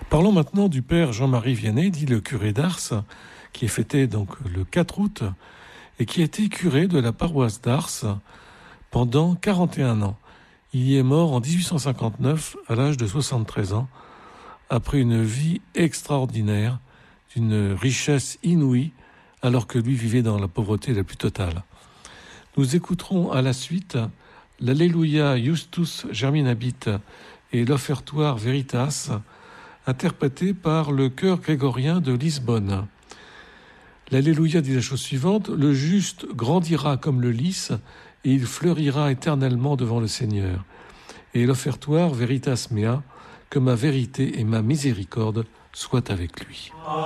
Parlons maintenant du père Jean-Marie Vianney, dit le curé d'Ars, qui est fêté donc le 4 août et qui a été curé de la paroisse d'Ars pendant 41 ans. Il y est mort en 1859 à l'âge de 73 ans, après une vie extraordinaire, d'une richesse inouïe, alors que lui vivait dans la pauvreté la plus totale. Nous écouterons à la suite l'Alléluia Justus Germinabit et l'Offertoire Veritas, interprété par le chœur grégorien de Lisbonne. L'Alléluia dit la chose suivante: le juste grandira comme le lys, et il fleurira éternellement devant le Seigneur. Et l'Offertoire Veritas Mea, que ma vérité et ma miséricorde soient avec lui.